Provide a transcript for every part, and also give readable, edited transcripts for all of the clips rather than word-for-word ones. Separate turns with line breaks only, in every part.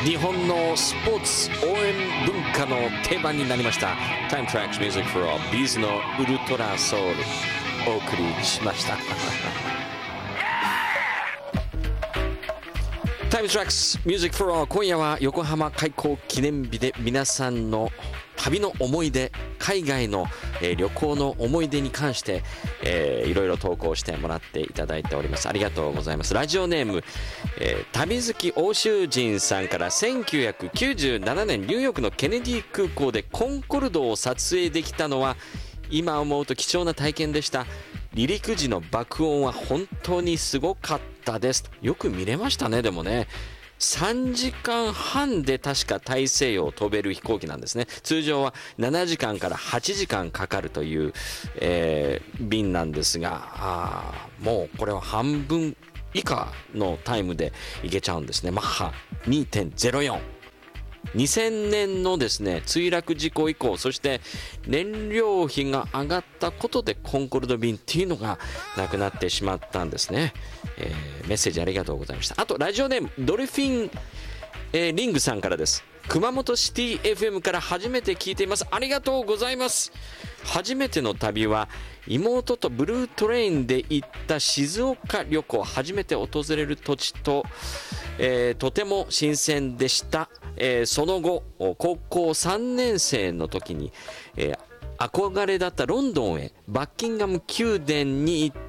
日本のスポーツ応援文化の定番になりました Time Tracks Music for All ビーズのウルトラソウルお送りしましたTime Tracks Music for All 今夜は横浜開港記念日で皆さんの旅の思い出海外の、旅行の思い出に関して、いろいろ投稿してもらっていただいております。ありがとうございます。ラジオネーム、旅好き欧州人さんから1997年ニューヨークのケネディ空港でコンコルドを撮影できたのは今思うと貴重な体験でした。離陸時の爆音は本当にすごかったです。よく見れましたね。でもね3時間半で確か大西洋を飛べる飛行機なんですね。通常は7時間から8時間かかるという、便なんですがもうこれは半分以下のタイムで行けちゃうんですね。マッハ 2.04 2000年のですね墜落事故以降そして燃料費が上がったことでコンコルド便っていうのがなくなってしまったんですね。メッセージありがとうございました。あとラジオネームドルフィン、リングさんからです。熊本シティ FM から初めて聞いています。ありがとうございます。初めての旅は妹とブルートレインで行った静岡旅行。初めて訪れる土地と、とても新鮮でした。その後高校3年生の時に、憧れだったロンドンへバッキンガム宮殿に行って、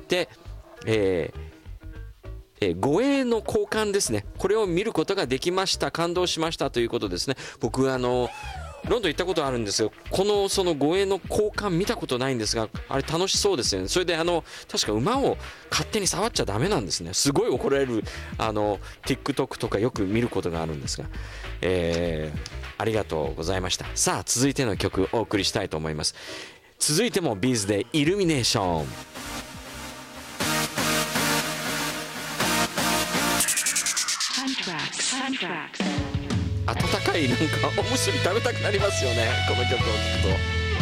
護衛の交換ですねこれを見ることができました。感動しましたということですね。僕ロンドン行ったことあるんですよ。その護衛の交換見たことないんですがあれ楽しそうですよね。それで確か馬を勝手に触っちゃダメなんですね。すごい怒られるTikTok とかよく見ることがあるんですが、ありがとうございました。さあ続いての曲お送りしたいと思います。続いてもビーズでイルミネーション。温かいなんかおむすび食べたくなりますよねこの曲を聴くと。